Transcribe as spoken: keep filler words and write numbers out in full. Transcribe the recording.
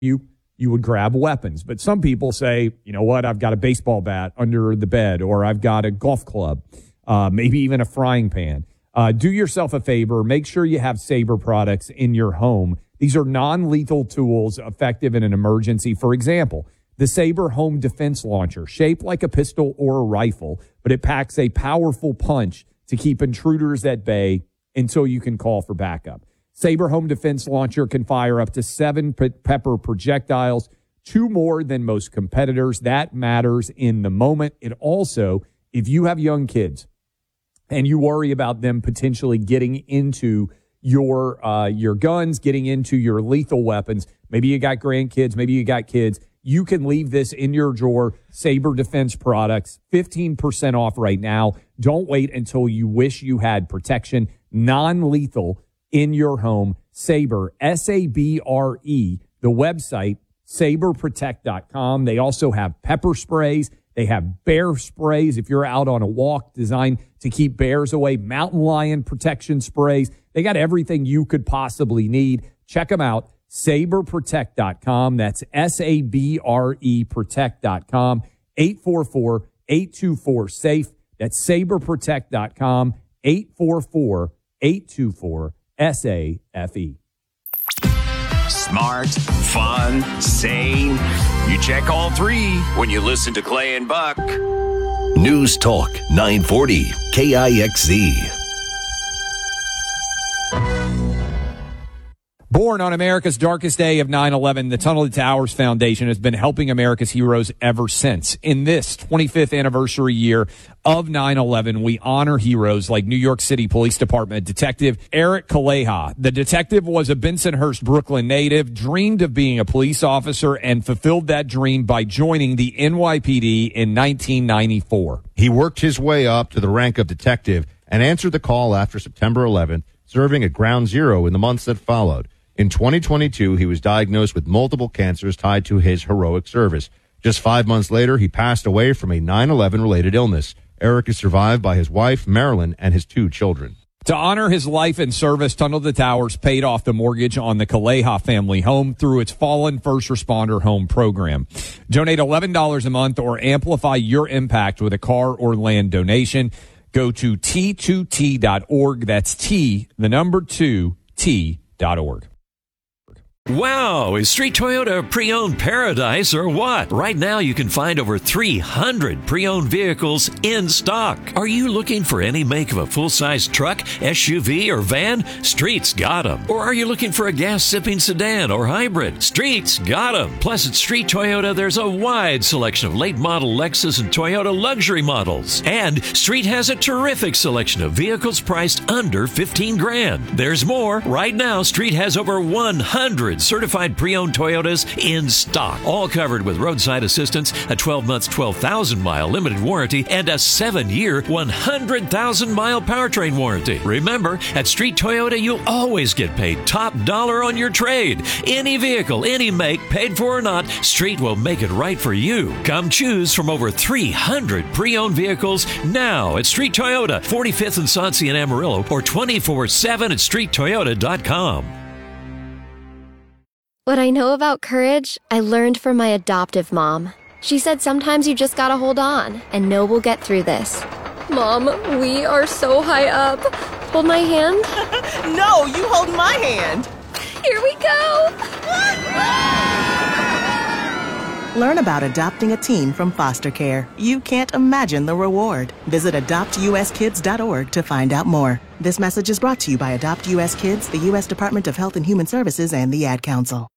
you, you would grab weapons. But some people say, you know what, I've got a baseball bat under the bed, or I've got a golf club, uh, maybe even a frying pan. Uh, do yourself a favor. Make sure you have Sabre products in your home. These are non-lethal tools effective in an emergency. For example, the Sabre Home Defense Launcher, shaped like a pistol or a rifle, but it packs a powerful punch to keep intruders at bay until you can call for backup. Sabre Home Defense Launcher can fire up to seven pe- pepper projectiles, two more than most competitors. That matters in the moment. It also, if you have young kids and you worry about them potentially getting into your uh, your guns, getting into your lethal weapons, maybe you got grandkids, maybe you got kids, you can leave this in your drawer. Sabre Defense products, fifteen percent off right now. Don't wait until you wish you had protection. Non-lethal in your home. Sabre, S A B R E, the website, sabre protect dot com. They also have pepper sprays. They have bear sprays if you're out on a walk, designed to keep bears away. Mountain lion protection sprays. They got everything you could possibly need. Check them out. sabre protect dot com. That's S A B R E protect dot com. eight four four, eight two four, SAFE. That's sabre protect dot com. eight four four, eight two four, S A F E. Smart, fun, sane. You check all three when you listen to Clay and Buck. News Talk nine forty K I X Z. Born on America's darkest day of nine eleven, the Tunnel to Towers Foundation has been helping America's heroes ever since. In this twenty-fifth anniversary year of nine eleven, we honor heroes like New York City Police Department Detective Eric Kaleha. The detective was a Bensonhurst, Brooklyn native, dreamed of being a police officer, and fulfilled that dream by joining the N Y P D in nineteen ninety-four. He worked his way up to the rank of detective and answered the call after September eleventh, serving at Ground Zero in the months that followed. In twenty twenty-two, he was diagnosed with multiple cancers tied to his heroic service. Just five months later, he passed away from a nine eleven-related illness. Eric is survived by his wife, Marilyn, and his two children. To honor his life and service, Tunnel to Towers paid off the mortgage on the Kaleha family home through its Fallen First Responder Home program. Donate eleven dollars a month or amplify your impact with a car or land donation. Go to T two T dot org. That's T, the number two, T dot org. Wow, is Street Toyota a pre-owned paradise or what? Right now you can find over three hundred pre-owned vehicles in stock. Are you looking for any make of a full-size truck, S U V, or van? Street's got them. Or are you looking for a gas-sipping sedan or hybrid? Street's got them. Plus at Street Toyota there's a wide selection of late-model Lexus and Toyota luxury models. And Street has a terrific selection of vehicles priced under fifteen grand. There's more. Right now Street has over one hundred certified pre-owned Toyotas in stock, all covered with roadside assistance, a twelve month, twelve thousand mile limited warranty, and a seven year, one hundred thousand mile powertrain warranty. Remember, at Street Toyota, you'll always get paid top dollar on your trade. Any vehicle, any make, paid for or not, Street will make it right for you. Come choose from over three hundred pre-owned vehicles now at Street Toyota, forty-fifth and Sauncey in Amarillo, or twenty-four seven at street toyota dot com. What I know about courage, I learned from my adoptive mom. She said sometimes you just gotta hold on and know we'll get through this. Mom, we are so high up. Hold my hand. No, you hold my hand. Here we go. Learn about adopting a teen from foster care. You can't imagine the reward. Visit adopt u s kids dot org to find out more. This message is brought to you by Adopt U S Kids, the U S Department of Health and Human Services, and the Ad Council.